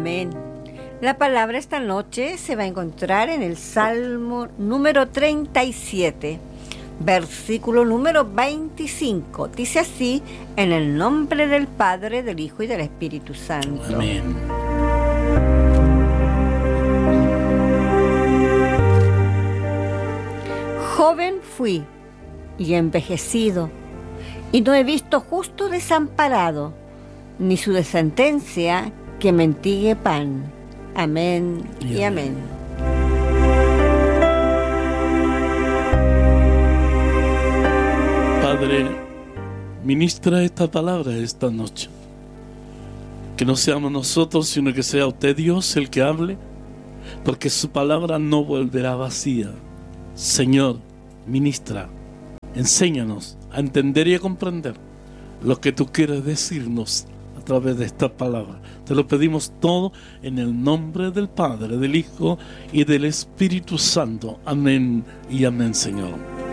Amén. La palabra esta noche se va a encontrar en el Salmo número 37, versículo número 25. Dice así: en el nombre del Padre, del Hijo y del Espíritu Santo. Amén. Joven fui y envejecido, y no he visto justo desamparado, ni su descendencia que mendigue pan. Amén y amén. Padre, ministra esta palabra esta noche. Que no seamos nosotros, sino que sea usted, Dios, el que hable, porque su palabra no volverá vacía. Señor, ministra, enséñanos a entender y a comprender lo que tú quieres decirnos a través de esta palabra. Te lo pedimos todo en el nombre del Padre, del Hijo y del Espíritu Santo. Amén y amén, Señor.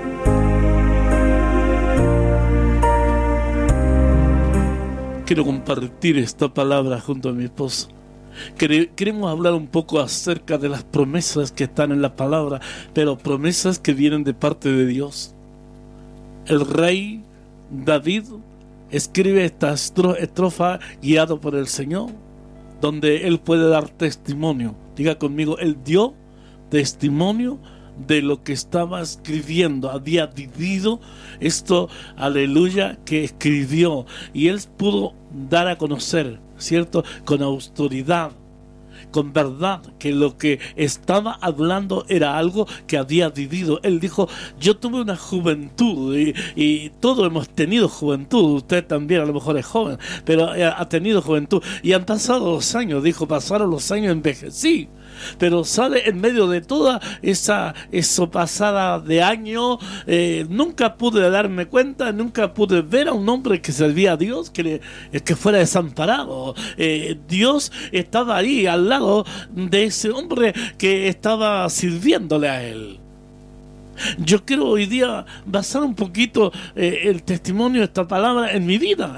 Quiero compartir esta palabra junto a mi esposa. Queremos hablar un poco acerca de las promesas que están en la palabra, pero promesas que vienen de parte de Dios. El rey David escribe esta estrofa guiado por el Señor, donde él puede dar testimonio. Diga conmigo, él dio testimonio de lo que estaba escribiendo. Había vivido esto, aleluya, que escribió, y él pudo dar a conocer, ¿cierto?, con autoridad, con verdad, que lo que estaba hablando era algo que había vivido. Él dijo: yo tuve una juventud, y todos hemos tenido juventud. Usted también a lo mejor es joven, pero ha tenido juventud, y han pasado los años. Dijo: pasaron los años, envejecí. Pero sabe, en medio de toda eso pasada de año, nunca pude darme cuenta, nunca pude ver a un hombre que servía a Dios que fuera desamparado. Dios estaba ahí al lado de ese hombre que estaba sirviéndole a él. Yo quiero hoy día basar un poquito el testimonio de esta palabra en mi vida.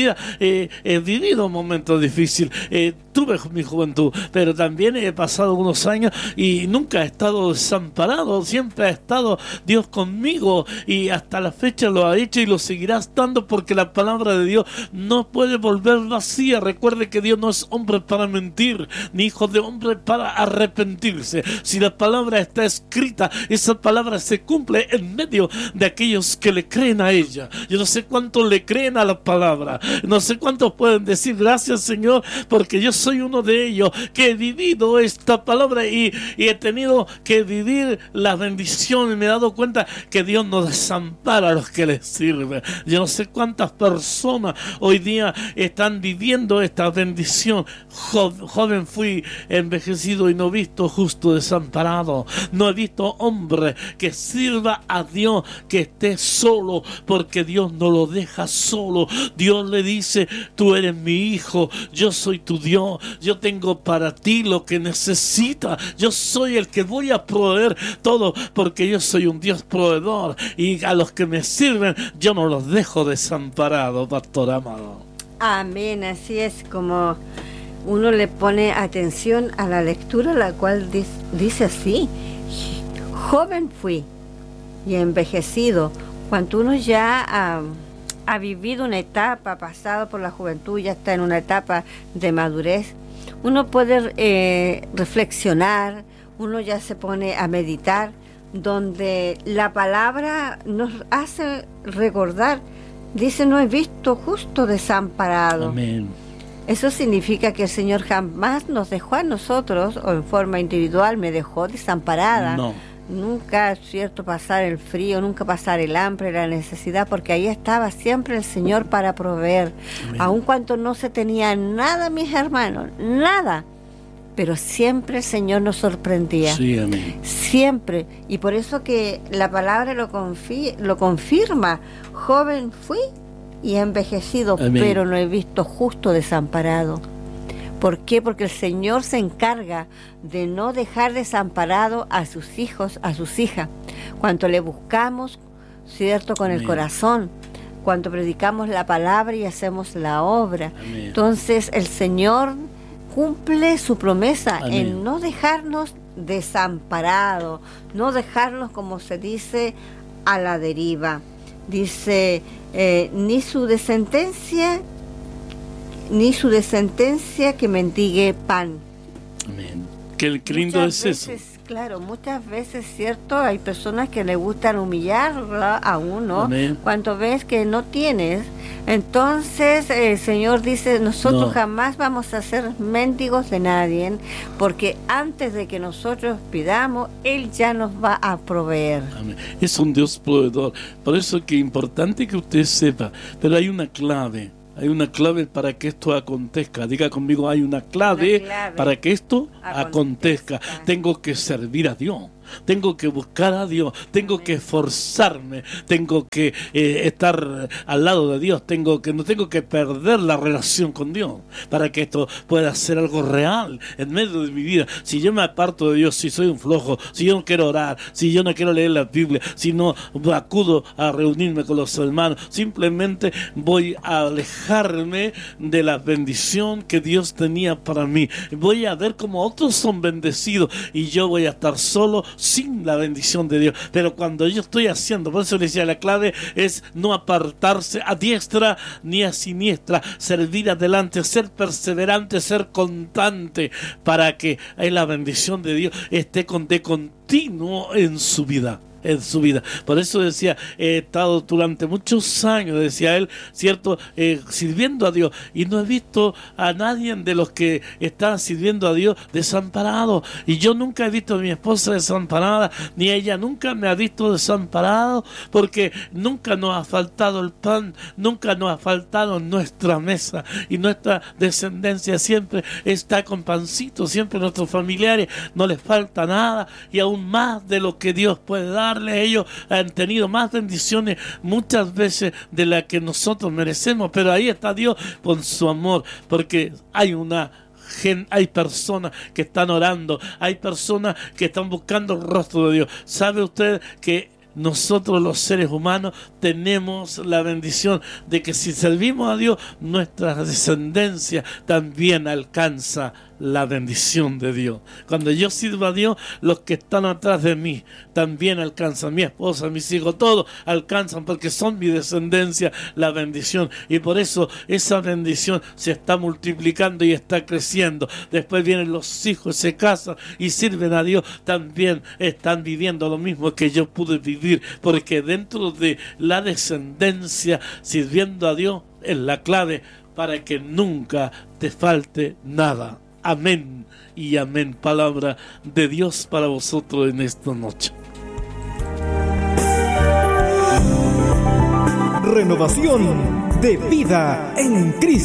He vivido momentos difíciles. Tuve mi juventud, pero también he pasado unos años y nunca he estado desamparado. Siempre ha estado Dios conmigo, y hasta la fecha lo ha hecho y lo seguirá estando, porque la palabra de Dios no puede volver vacía. Recuerde que Dios no es hombre para mentir, ni hijo de hombre para arrepentirse. Si la palabra está escrita, esa palabra se cumple en medio de aquellos que le creen a ella. Yo no sé cuántos le creen a la palabra, no sé cuántos pueden decir: gracias, Señor, porque yo soy uno de ellos que he vivido esta palabra y he tenido que vivir la bendición, y me he dado cuenta que Dios no desampara a los que le sirven. Yo no sé cuántas personas hoy día están viviendo esta bendición. Joven fui, envejecido, y no he visto justo desamparado. No he visto hombre que sirva a Dios que esté solo, porque Dios no lo deja solo. Dios le dice: tú eres mi hijo, yo soy tu Dios, yo tengo para ti lo que necesitas, yo soy el que voy a proveer todo, porque yo soy un Dios proveedor, y a los que me sirven yo no los dejo desamparados, pastor amado. Amén. Así es como uno le pone atención a la lectura, la cual dice así: joven fui y envejecido. Cuando uno ya ha vivido una etapa, pasado por la juventud, ya está en una etapa de madurez, uno puede reflexionar, uno ya se pone a meditar, donde la palabra nos hace recordar, dice: no he visto justo desamparado. Amén. Eso significa que el Señor jamás nos dejó a nosotros, o en forma individual me dejó desamparada. No. Nunca, cierto, pasar el frío, nunca pasar el hambre, la necesidad, porque ahí estaba siempre el Señor para proveer. Amén. Aun cuando no se tenía nada, mis hermanos, nada, pero siempre el Señor nos sorprendía. Sí, amén. Siempre. Y por eso que la palabra lo confirma: joven fui y envejecido, amén, pero no he visto justo desamparado. ¿Por qué? Porque el Señor se encarga de no dejar desamparado a sus hijos, a sus hijas. Cuando le buscamos, ¿cierto?, con el corazón, cuando predicamos la palabra y hacemos la obra. Amén. Entonces el Señor cumple su promesa. Amén. En no dejarnos desamparados, no dejarnos, como se dice, a la deriva. Dice, ni su descendencia que mendigue pan. Amén. Qué lindo es eso. Claro, muchas veces, cierto, hay personas que le gustan humillarla a uno. Amén. Cuando ves que no tienes. Entonces el Señor dice, nosotros jamás vamos a ser mendigos de nadie, porque antes de que nosotros pidamos, Él ya nos va a proveer. Amén. Es un Dios proveedor. Por eso es que es importante que usted sepa, pero hay una clave. Hay una clave para que esto acontezca. Diga conmigo, hay una clave para que esto acontezca. Tengo que servir a Dios. Tengo que buscar a Dios, tengo que esforzarme, tengo que estar al lado de Dios, no tengo que perder la relación con Dios para que esto pueda ser algo real en medio de mi vida. Si yo me aparto de Dios, si soy un flojo, si yo no quiero orar, si yo no quiero leer la Biblia, si no acudo a reunirme con los hermanos, simplemente voy a alejarme de la bendición que Dios tenía para mí. Voy a ver cómo otros son bendecidos y yo voy a estar solo sin la bendición de Dios. Pero cuando yo estoy haciendo, por eso le decía, la clave es no apartarse a diestra ni a siniestra, servir adelante, ser perseverante, ser constante, para que la bendición de Dios esté de continuo en su vida. Por eso decía, he estado durante muchos años, decía él, cierto, sirviendo a Dios, y no he visto a nadie de los que están sirviendo a Dios desamparado. Y yo nunca he visto a mi esposa desamparada, ni ella nunca me ha visto desamparado, porque nunca nos ha faltado el pan, nunca nos ha faltado nuestra mesa, y nuestra descendencia siempre está con pancito, siempre nuestros familiares no les falta nada, y aún más de lo que Dios puede dar. Ellos han tenido más bendiciones muchas veces de las que nosotros merecemos, pero ahí está Dios con su amor, porque hay personas que están orando, hay personas que están buscando el rostro de Dios. ¿Sabe usted que nosotros los seres humanos tenemos la bendición de que si servimos a Dios, nuestra descendencia también alcanza la bendición de Dios? Cuando yo sirvo a Dios, los que están atrás de mí también alcanzan, mi esposa, mis hijos, todos alcanzan, porque son mi descendencia, la bendición, y por eso esa bendición se está multiplicando y está creciendo. Después vienen los hijos, se casan y sirven a Dios, también están viviendo lo mismo que yo pude vivir, porque dentro de la descendencia, sirviendo a Dios es la clave para que nunca te falte nada. Amén y amén. Palabra de Dios para vosotros en esta noche. Renovación de vida en Cristo.